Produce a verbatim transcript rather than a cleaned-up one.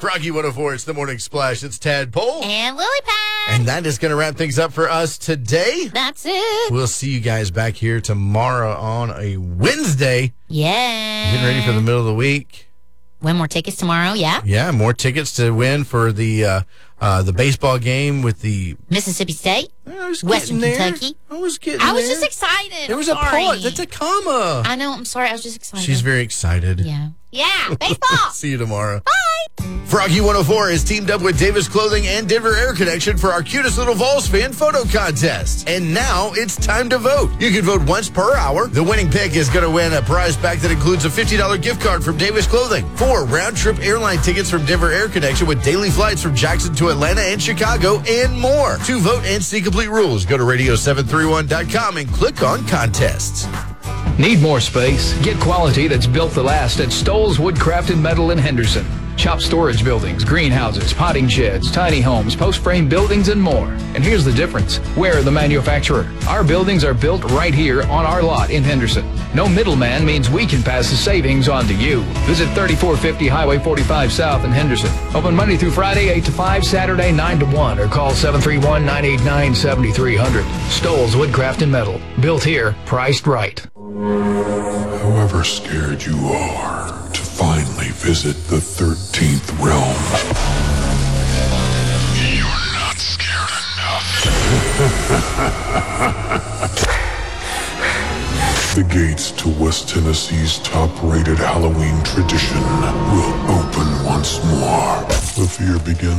Froggy one oh four, it's the Morning Splash. It's Tadpole. And Lily Pad. And that is going to wrap things up for us today. That's it. We'll see you guys back here tomorrow on a Wednesday. Yeah. Getting ready for the middle of the week. Win more tickets tomorrow, yeah? Yeah, more tickets to win for the uh, uh, the baseball game with the... Mississippi State. I was Western there. Kentucky. I was getting I was there. just excited. There was I'm a sorry. pause. That's a comma. I know. I'm sorry. I was just excited. She's very excited. Yeah. Yeah. Baseball. See you tomorrow. Bye. Froggy one oh four is teamed up with Davis Clothing and Denver Air Connection for our cutest little Vols fan photo contest. And now it's time to vote. You can vote once per hour. The winning pick is going to win a prize pack that includes a fifty dollars gift card from Davis Clothing, four round-trip airline tickets from Denver Air Connection with daily flights from Jackson to Atlanta and Chicago, and more. To vote and see complete rules, go to radio seven three one dot com and click on contests. Need more space? Get quality that's built to last at Stoll's Woodcraft and Metal in Henderson. Shop storage buildings, greenhouses, potting sheds, tiny homes, post-frame buildings, and more. And here's the difference. We're the manufacturer. Our buildings are built right here on our lot in Henderson. No middleman means we can pass the savings on to you. Visit thirty-four fifty Highway forty-five South in Henderson. Open Monday through Friday, eight to five, Saturday, nine to one, or call seven three one, nine eight nine, seven three zero zero. Stoll's Woodcraft and Metal. Built here, priced right. However scared you are to finally visit the thirteenth realm, you're not scared enough. The gates to West Tennessee's top-rated Halloween tradition will open once more. The fear begins